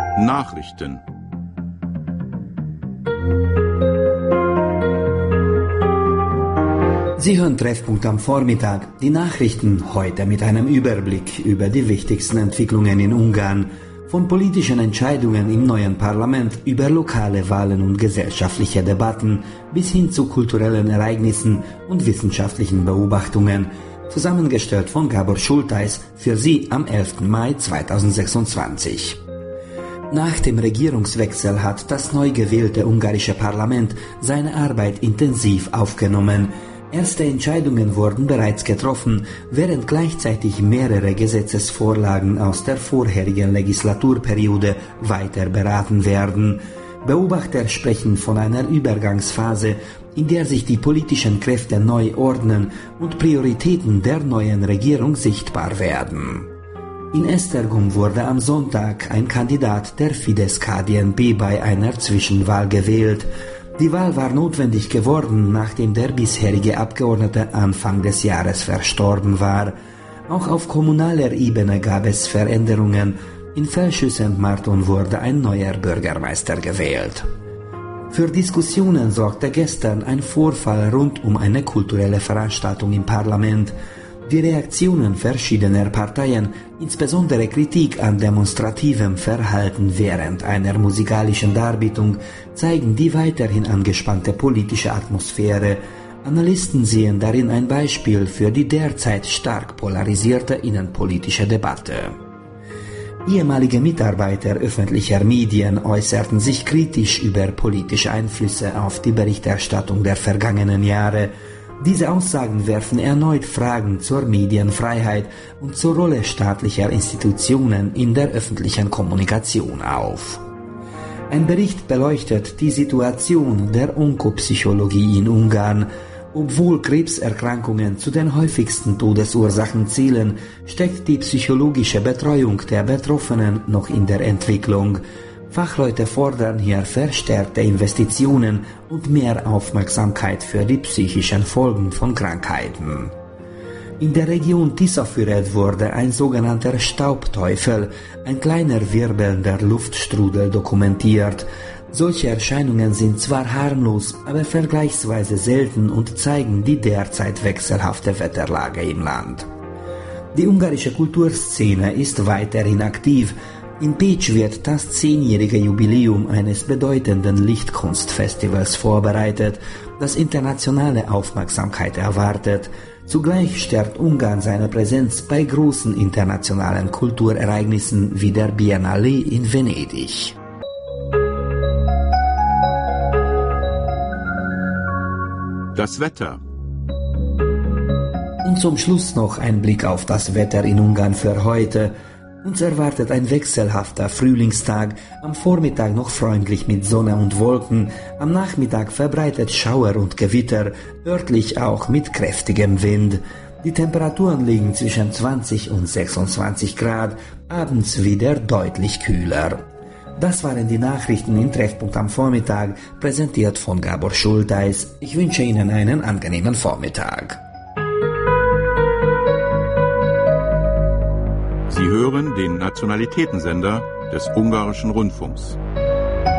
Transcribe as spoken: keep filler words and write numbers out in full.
Nachrichten. Sie hören Treffpunkt am Vormittag. Die Nachrichten heute mit einem Überblick über die wichtigsten Entwicklungen in Ungarn, von politischen Entscheidungen im neuen Parlament über lokale Wahlen und gesellschaftliche Debatten bis hin zu kulturellen Ereignissen und wissenschaftlichen Beobachtungen. Zusammengestellt von Gábor Schultheiss für Sie am elften Mai zweitausendsechsundzwanzig. Nach dem Regierungswechsel hat das neu gewählte ungarische Parlament seine Arbeit intensiv aufgenommen. Erste Entscheidungen wurden bereits getroffen, während gleichzeitig mehrere Gesetzesvorlagen aus der vorherigen Legislaturperiode weiter beraten werden. Beobachter sprechen von einer Übergangsphase, in der sich die politischen Kräfte neu ordnen und Prioritäten der neuen Regierung sichtbar werden. In Esztergom wurde am Sonntag ein Kandidat der Fidesz-K D N P bei einer Zwischenwahl gewählt. Die Wahl war notwendig geworden, nachdem der bisherige Abgeordnete Anfang des Jahres verstorben war. Auch auf kommunaler Ebene gab es Veränderungen. In Felső-Szentmárton wurde ein neuer Bürgermeister gewählt. Für Diskussionen sorgte gestern ein Vorfall rund um eine kulturelle Veranstaltung im Parlament. Die Reaktionen verschiedener Parteien, insbesondere Kritik an demonstrativem Verhalten während einer musikalischen Darbietung, zeigen die weiterhin angespannte politische Atmosphäre. Analysten sehen darin ein Beispiel für die derzeit stark polarisierte innenpolitische Debatte. Ehemalige Mitarbeiter öffentlicher Medien äußerten sich kritisch über politische Einflüsse auf die Berichterstattung der vergangenen Jahre. Diese Aussagen werfen erneut Fragen zur Medienfreiheit und zur Rolle staatlicher Institutionen in der öffentlichen Kommunikation auf. Ein Bericht beleuchtet die Situation der Onkopsychologie in Ungarn. Obwohl Krebserkrankungen zu den häufigsten Todesursachen zählen, steckt die psychologische Betreuung der Betroffenen noch in der Entwicklung. Fachleute fordern hier verstärkte Investitionen und mehr Aufmerksamkeit für die psychischen Folgen von Krankheiten. In der Region Tiszafüred wurde ein sogenannter Staubteufel, ein kleiner wirbelnder Luftstrudel, dokumentiert. Solche Erscheinungen sind zwar harmlos, aber vergleichsweise selten und zeigen die derzeit wechselhafte Wetterlage im Land. Die ungarische Kulturszene ist weiterhin aktiv. In Pécs wird das zehnjährige Jubiläum eines bedeutenden Lichtkunstfestivals vorbereitet, das internationale Aufmerksamkeit erwartet. Zugleich stärkt Ungarn seine Präsenz bei großen internationalen Kulturereignissen wie der Biennale in Venedig. Das Wetter. Und zum Schluss noch ein Blick auf das Wetter in Ungarn für heute. Uns erwartet ein wechselhafter Frühlingstag, am Vormittag noch freundlich mit Sonne und Wolken, am Nachmittag verbreitet Schauer und Gewitter, örtlich auch mit kräftigem Wind. Die Temperaturen liegen zwischen zwanzig und sechsundzwanzig Grad, abends wieder deutlich kühler. Das waren die Nachrichten im Treffpunkt am Vormittag, präsentiert von Gábor Schultheiss. Ich wünsche Ihnen einen angenehmen Vormittag. Sie hören den Nationalitätensender des Ungarischen Rundfunks.